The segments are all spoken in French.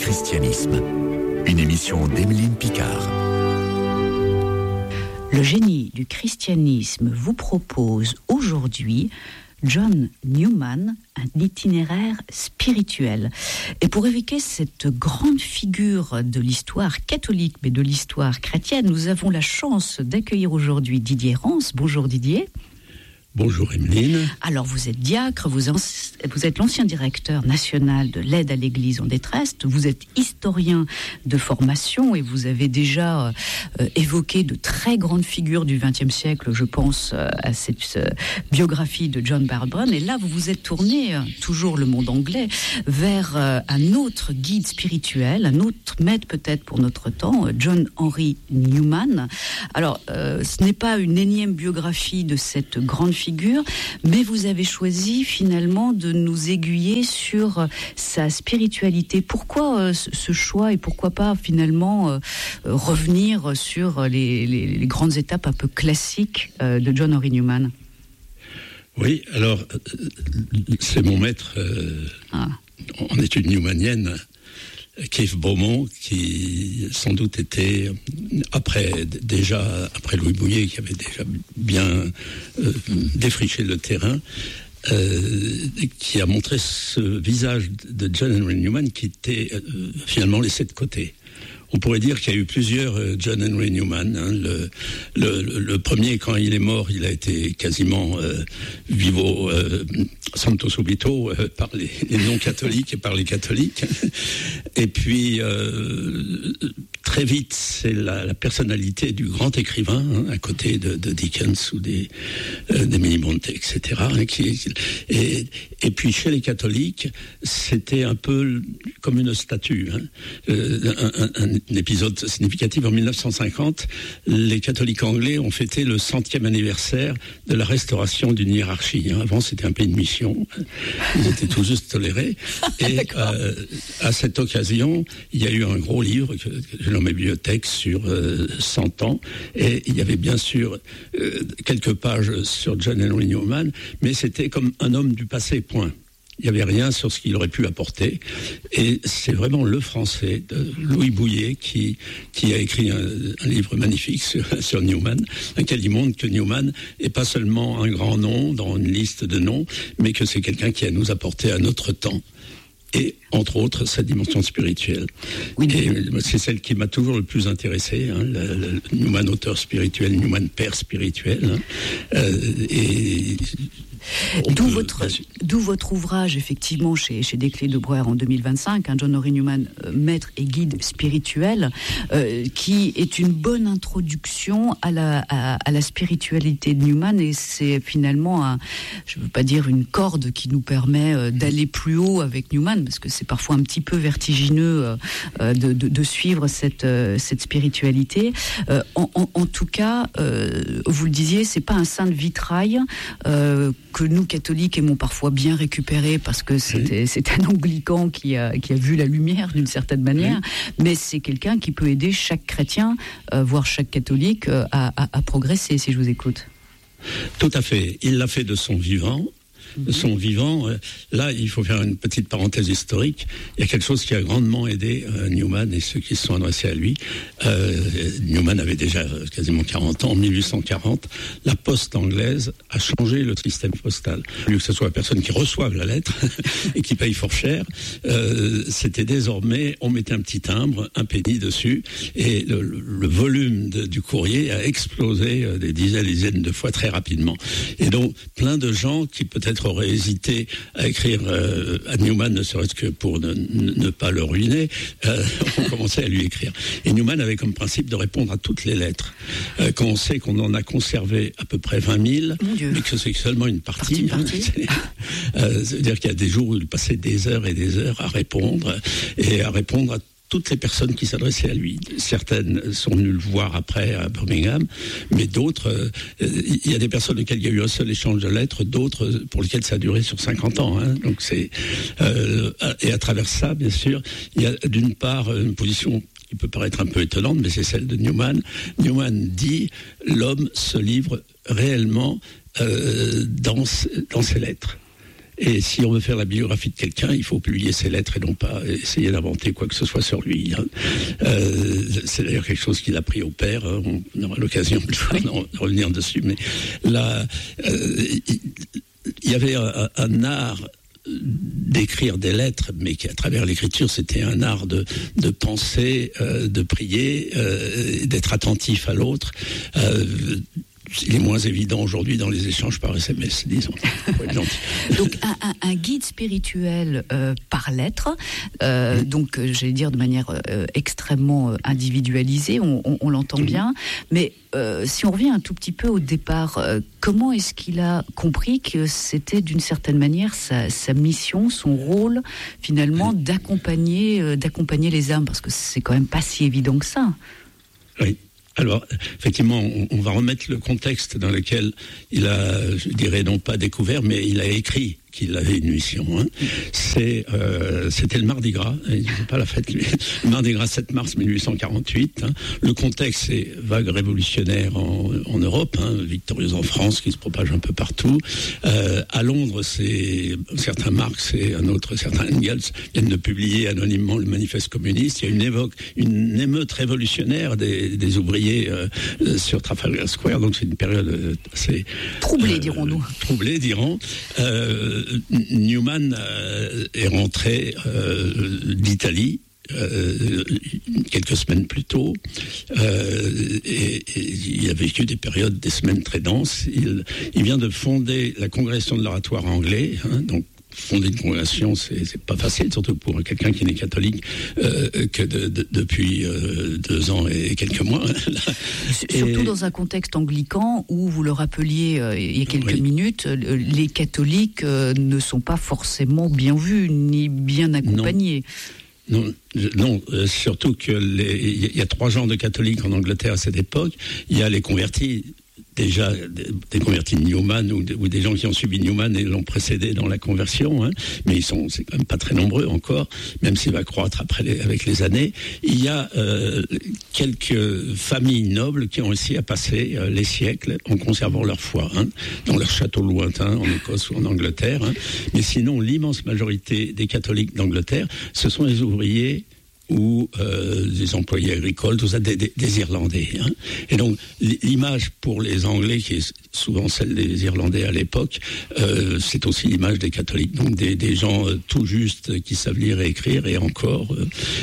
christianisme. Une émission d'Emeline Picard. Le génie du christianisme vous propose aujourd'hui John Newman, un itinéraire spirituel. Et pour évoquer cette grande figure de l'histoire catholique, mais de l'histoire chrétienne, nous avons la chance d'accueillir aujourd'hui Didier Rance. Bonjour Didier. Bonjour Emeline. Alors vous êtes diacre, vous êtes l'ancien directeur national de l'aide à l'Église en détresse, vous êtes historien de formation et vous avez déjà évoqué de très grandes figures du XXe siècle, je pense à cette biographie de John Barbour. Et là vous vous êtes tourné, toujours le monde anglais, vers un autre guide spirituel, un autre maître peut-être pour notre temps, John Henry Newman. Alors ce n'est pas une énième biographie de cette grande figure, mais vous avez choisi finalement de nous aiguiller sur sa spiritualité. Pourquoi ce choix et pourquoi pas finalement revenir sur les grandes étapes un peu classiques de John Henry Newman? Oui, alors c'est mon maître en études newmaniennes, Keith Beaumont, qui sans doute était, après Louis Bouillet, qui avait déjà bien défriché le terrain, qui a montré ce visage de John Henry Newman qui était finalement laissé de côté. On pourrait dire qu'il y a eu plusieurs John Henry Newman. Le premier, quand il est mort, il a été quasiment vivo santo subito par les non-catholiques et par les catholiques. Et puis, très vite, c'est la personnalité du grand écrivain, à côté de Dickens ou d'Emily Brontë, etc. Et puis, chez les catholiques, c'était un peu comme une statue. Un épisode significatif, en 1950, les catholiques anglais ont fêté le 100e anniversaire de la restauration d'une hiérarchie. Avant, c'était un pays de mission. Ils étaient tout juste tolérés. Et à cette occasion, il y a eu un gros livre que je nomme Bibliothèque sur 100 ans. Et il y avait bien sûr quelques pages sur John Henry Newman, mais c'était comme un homme du passé, point. Il n'y avait rien sur ce qu'il aurait pu apporter. Et c'est vraiment le Français, Louis Bouillet, qui a écrit un livre magnifique sur Newman, dans lequel il montre que Newman n'est pas seulement un grand nom dans une liste de noms, mais que c'est quelqu'un qui a nous apporté à notre temps. Et, entre autres, sa dimension spirituelle. Oui. Et c'est celle qui m'a toujours le plus intéressé, le Newman auteur spirituel, Newman père spirituel. D'où votre ouvrage, effectivement, chez Desclés de Breuer en 2025, John Henry Newman, maître et guide spirituel, qui est une bonne introduction à la spiritualité de Newman, et c'est finalement, je ne veux pas dire une corde qui nous permet d'aller plus haut avec Newman, parce que c'est parfois un petit peu vertigineux de suivre cette spiritualité. En tout cas, vous le disiez, c'est pas un saint de vitrail que nous catholiques aimons parfois bien récupérer parce que c'est un anglican qui a vu la lumière d'une certaine manière, mais c'est quelqu'un qui peut aider chaque chrétien, voire chaque catholique, à progresser, si je vous écoute. Tout à fait. Il l'a fait de son vivant. Son vivant, là il faut faire une petite parenthèse historique. Il y a quelque chose qui a grandement aidé Newman et ceux qui se sont adressés à lui. Newman avait déjà quasiment 40 ans. En 1840, la poste anglaise a changé le système postal. Au lieu que ce soit la personne qui reçoive la lettre et qui paye fort cher, c'était désormais, on mettait un petit timbre, un penny dessus, et le volume du courrier a explosé des dizaines de fois très rapidement. Et donc plein de gens qui peut-être aurait hésité à écrire à Newman, ne serait-ce que pour ne pas le ruiner, on commençait à lui écrire. Et Newman avait comme principe de répondre à toutes les lettres. Quand on sait qu'on en a conservé à peu près 20 000, mais que c'est seulement une partie. C'est-à-dire qu'il y a des jours où il passait des heures et des heures à répondre, et à répondre à toutes les personnes qui s'adressaient à lui. Certaines sont venues le voir après à Birmingham, mais d'autres, il y a des personnes auxquelles il y a eu un seul échange de lettres, d'autres pour lesquelles ça a duré sur 50 ans. Donc c'est, et à travers ça, bien sûr, il y a d'une part une position qui peut paraître un peu étonnante, mais c'est celle de Newman. Newman dit « L'homme se livre réellement dans ses lettres ». Et si on veut faire la biographie de quelqu'un, il faut publier ses lettres et non pas essayer d'inventer quoi que ce soit sur lui. C'est d'ailleurs quelque chose qu'il a pris au père. On aura l'occasion de revenir dessus. Mais là, il y avait un art d'écrire des lettres, mais qui à travers l'écriture, c'était un art de penser, de prier, d'être attentif à l'autre. Il est moins évident aujourd'hui dans les échanges par SMS, disons. Donc un guide spirituel par lettre, donc j'allais dire de manière extrêmement individualisée, on l'entend bien, mais si on revient un tout petit peu au départ, comment est-ce qu'il a compris que c'était d'une certaine manière sa mission, son rôle finalement d'accompagner les âmes, parce que c'est quand même pas si évident que ça. Oui. Alors, effectivement, on va remettre le contexte dans lequel il a, je dirais non pas découvert, mais il a écrit qu'il avait une mission. C'était le Mardi Gras, c'est pas la fête, le Mardi Gras 7 mars 1848. Le contexte, c'est vague révolutionnaire en Europe, victorieuse en France, qui se propage un peu partout. À Londres, c'est certains Marx et un autre certain Engels viennent de publier anonymement le manifeste communiste. Il y a une émeute révolutionnaire des ouvriers sur Trafalgar Square, donc c'est une période assez troublée, dirons-nous. Troublée, dirons. Newman est rentré d'Italie quelques semaines plus tôt et il a vécu des semaines très denses. Il vient de fonder la congrégation de l'oratoire anglais, donc fonder une congrégation, c'est pas facile, surtout pour quelqu'un qui n'est catholique que depuis 2 ans et quelques mois. Surtout dans un contexte anglican où, vous le rappeliez il y a quelques minutes, les catholiques ne sont pas forcément bien vus ni bien accompagnés. Non, surtout il y a 3 genres de catholiques en Angleterre à cette époque. Il y a les convertis. Déjà des convertis de Newman ou des gens qui ont suivi Newman et l'ont précédé dans la conversion, mais c'est quand même pas très nombreux encore, même s'il va croître avec les années. Il y a quelques familles nobles qui ont réussi à passer les siècles en conservant leur foi, dans leurs châteaux lointains en Écosse ou en Angleterre. Mais sinon, l'immense majorité des catholiques d'Angleterre, ce sont les ouvriers ou des employés agricoles, tout ça, des Irlandais. Et donc, l'image pour les Anglais, qui est souvent celle des Irlandais à l'époque, c'est aussi l'image des catholiques. Donc, des gens tout justes qui savent lire et écrire, et encore,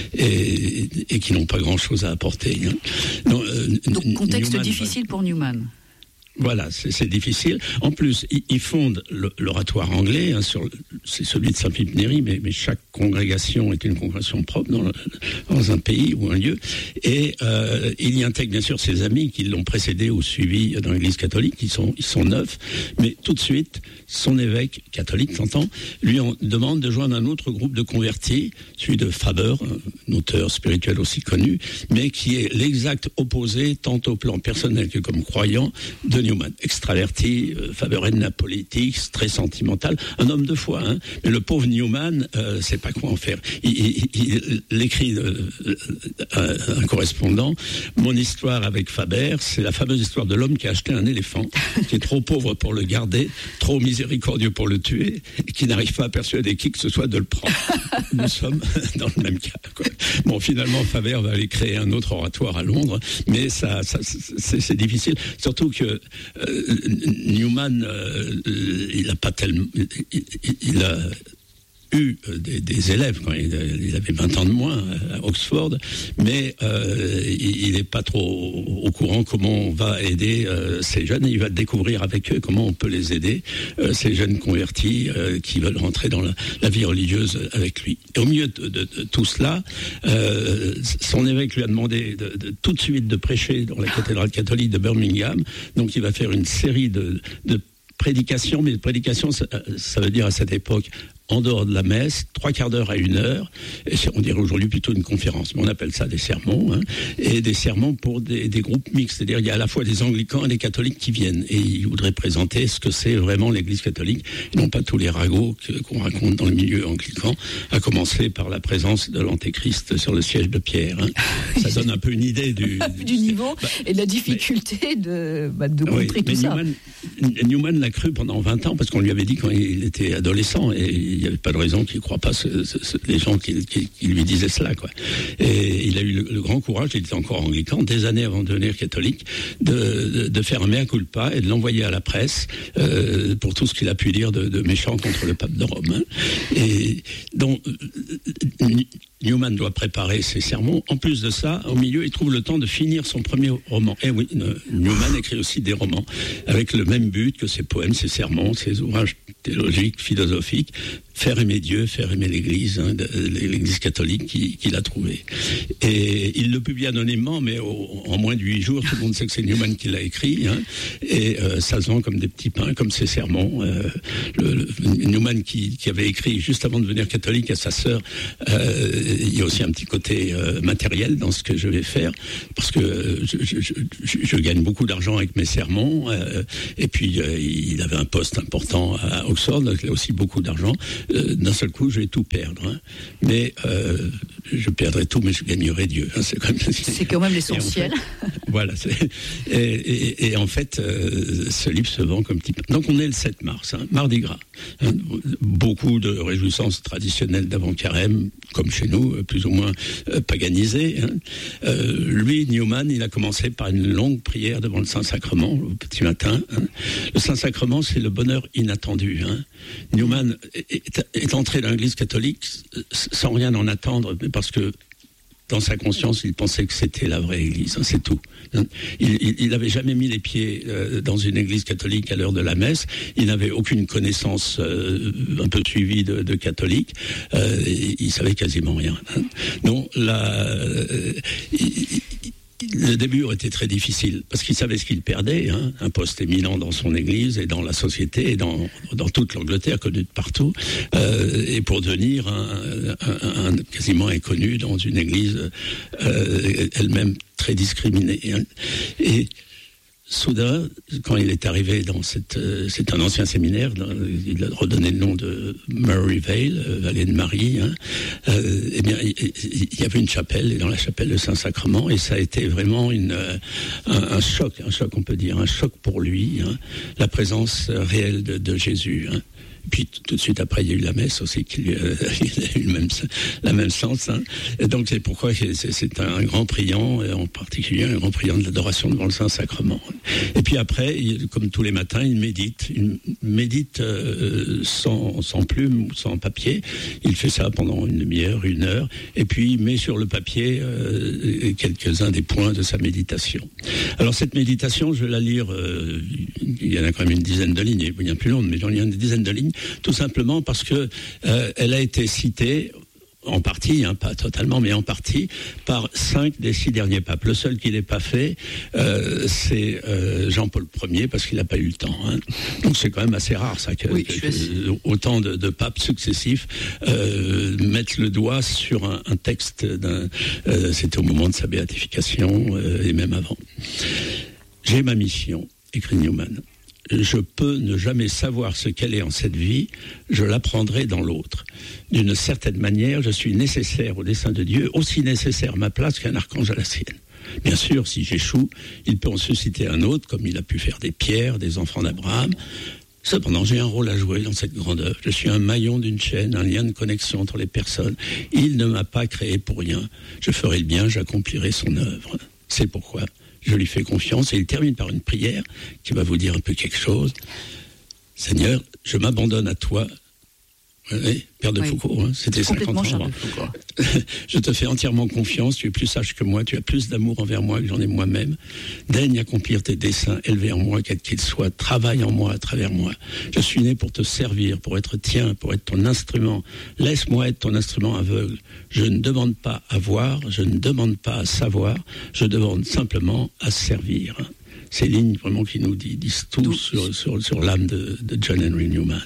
et qui n'ont pas grand-chose à apporter. Donc, contexte Newman, difficile pour Newman. Voilà, c'est difficile. En plus, il fonde l'oratoire anglais, c'est celui de Saint-Philippe-Néry, mais chaque congrégation est une congrégation propre dans un pays ou un lieu. Et il y intègre bien sûr ses amis qui l'ont précédé ou suivi dans l'Église catholique, ils sont 9. Mais tout de suite, son évêque catholique, t'entends, lui en demande de joindre un autre groupe de convertis, celui de Faber, un auteur spirituel aussi connu, mais qui est l'exact opposé, tant au plan personnel que comme croyant, de Newman. Extraverti, Faber aime la politique, très sentimental, un homme de foi, mais le pauvre Newman, sait pas quoi en faire. Il écrit un correspondant, mon histoire avec Faber, c'est la fameuse histoire de l'homme qui a acheté un éléphant, qui est trop pauvre pour le garder, trop miséricordieux pour le tuer, et qui n'arrive pas à persuader qui que ce soit de le prendre. Nous sommes dans le même cas, quoi. Bon, finalement, Faber va aller créer un autre oratoire à Londres, mais c'est difficile, surtout que Newman, il a pas tellement, il a eu des élèves quand il avait 20 ans de moins à Oxford, mais il n'est pas trop au courant comment on va aider ces jeunes, et il va découvrir avec eux comment on peut les aider, ces jeunes convertis qui veulent rentrer dans la vie religieuse avec lui. Et au milieu de tout cela, son évêque lui a demandé tout de suite de prêcher dans la cathédrale catholique de Birmingham, donc il va faire une série de prédications, mais prédication, ça veut dire à cette époque en dehors de la messe, 3/4 d'heure à 1 heure, et on dirait aujourd'hui plutôt une conférence, mais on appelle ça des sermons, et des sermons pour des groupes mixtes, c'est-à-dire il y a à la fois des anglicans et des catholiques qui viennent, et ils voudraient présenter ce que c'est vraiment l'Église catholique, et non pas tous les ragots qu'on raconte dans le milieu anglican, à commencer par la présence de l'Antéchrist sur le siège de Pierre. Ça donne un peu une idée du niveau et de la difficulté de contrer tout ça. Newman l'a cru pendant 20 ans, parce qu'on lui avait dit quand il était adolescent, et il n'y avait pas de raison qu'il ne croie pas les gens qui lui disaient cela, quoi. Et il a eu le grand courage, il était encore anglican, des années avant de devenir catholique, de faire un mea culpa et de l'envoyer à la presse pour tout ce qu'il a pu dire de méchant contre le pape de Rome. Et donc, Newman doit préparer ses sermons. En plus de ça, au milieu, il trouve le temps de finir son premier roman. Et oui, Newman écrit aussi des romans, avec le même but que ses poèmes, ses sermons, ses ouvrages théologiques, philosophiques, faire aimer Dieu, faire aimer l'Église, l'Église catholique qu'il a trouvée. Et il le publie anonymement, mais en moins de 8 jours, tout le monde sait que c'est Newman qui l'a écrit, et ça se vend comme des petits pains, comme ses sermons. Newman qui avait écrit juste avant de devenir catholique à sa sœur, il y a aussi un petit côté matériel dans ce que je vais faire, parce que je gagne beaucoup d'argent avec mes sermons, et puis il avait un poste important à Oxford, donc il a aussi beaucoup d'argent. D'un seul coup, je vais tout perdre. Mais je perdrai tout, mais je gagnerai Dieu. C'est quand même l'essentiel. Voilà. Et en fait, ce livre se vend comme petit pain. Donc on est le 7 mars, Mardi Gras. Beaucoup de réjouissances traditionnelles d'avant-carême, comme chez nous, plus ou moins paganisées. Lui, Newman, il a commencé par une longue prière devant le Saint-Sacrement, au petit matin. Le Saint-Sacrement, c'est le bonheur inattendu. Newman est entré dans l'Église catholique sans rien en attendre, parce que dans sa conscience, il pensait que c'était la vraie Église, c'est tout. Il n'avait jamais mis les pieds dans une Église catholique à l'heure de la messe. Il n'avait aucune connaissance un peu suivie de catholique. Il savait quasiment rien. Donc le début aurait été très difficile, parce qu'il savait ce qu'il perdait, un poste éminent dans son église et dans la société et dans toute l'Angleterre, connu de partout, et pour devenir un quasiment inconnu dans une église elle-même très discriminée. Et soudain, quand il est arrivé dans c'est un ancien séminaire, il a redonné le nom de Murray Vale, Vallée de Marie, eh bien, il y avait une chapelle, et dans la chapelle le Saint-Sacrement, et ça a été vraiment un choc, on peut dire, un choc pour lui, la présence réelle de Jésus. Puis tout de suite après, il y a eu la messe aussi, il a eu la même sens. Et donc c'est pourquoi c'est un grand priant, en particulier un grand priant de l'adoration devant le Saint-Sacrement. Et puis après, comme tous les matins, il médite sans plume ou sans papier. Il fait ça pendant une demi-heure, 1 heure, et puis il met sur le papier quelques-uns des points de sa méditation. Alors cette méditation, je vais la lire, il y en a quand même une dizaine de lignes, il y en a plus longue, mais il y en a une dizaine de lignes, tout simplement parce que elle a été citée en partie, pas totalement, mais en partie, par 5 des 6 derniers papes. Le seul qui ne l'ait pas fait, c'est Jean-Paul Ier, parce qu'il n'a pas eu le temps. Donc c'est quand même assez rare, ça, que autant de papes successifs mettent le doigt sur un texte. C'était au moment de sa béatification, et même avant. J'ai ma mission, écrit Newman. Je peux ne jamais savoir ce qu'elle est en cette vie, je l'apprendrai dans l'autre. D'une certaine manière, je suis nécessaire au dessein de Dieu, aussi nécessaire à ma place qu'un archange à la sienne. Bien sûr, si j'échoue, il peut en susciter un autre, comme il a pu faire des Pierres, des enfants d'Abraham. Cependant, j'ai un rôle à jouer dans cette grande œuvre. Je suis un maillon d'une chaîne, un lien de connexion entre les personnes. Il ne m'a pas créé pour rien. Je ferai le bien, j'accomplirai son œuvre. C'est pourquoi je lui fais confiance, et il termine par une prière qui va vous dire un peu quelque chose. Seigneur, je m'abandonne à toi. Oui, Père de Foucault, c'était 50 ans avant. Je te fais entièrement confiance, tu es plus sage que moi, tu as plus d'amour envers moi que j'en ai moi-même. Daigne accomplir tes desseins, élevés en moi, quel qu'ils soient, travaille en moi, à travers moi. Je suis né pour te servir, pour être tien, pour être ton instrument. Laisse-moi être ton instrument aveugle. Je ne demande pas à voir, je ne demande pas à savoir, je demande simplement à servir. Ces lignes vraiment qui nous disent tout sur l'âme de John Henry Newman.